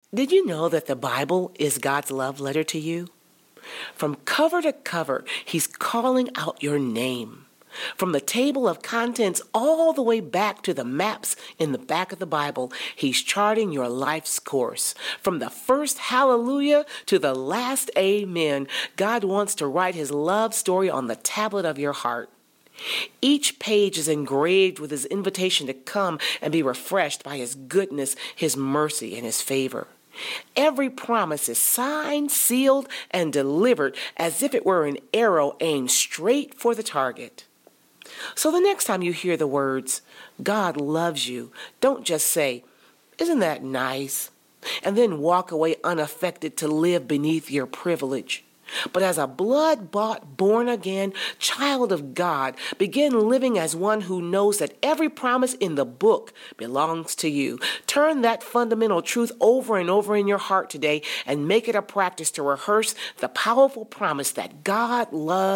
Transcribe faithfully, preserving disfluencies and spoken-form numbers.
Did you know that the Bible is God's love letter to you? From cover to cover, He's calling out your name. From the table of contents all the way back to the maps in the back of the Bible, He's charting your life's course. From the first hallelujah to the last amen, God wants to write His love story on the tablet of your heart. Each page is engraved with His invitation to come and be refreshed by His goodness, His mercy, and His favor. Every promise is signed, sealed, and delivered as if it were an arrow aimed straight for the target. So the next time you hear the words, God loves you, don't just say, isn't that nice? And then walk away unaffected to live beneath your privilege. But as a blood-bought, born-again child of God, begin living as one who knows that every promise in the book belongs to you. Turn that fundamental truth over and over in your heart today and make it a practice to rehearse the powerful promise that God loves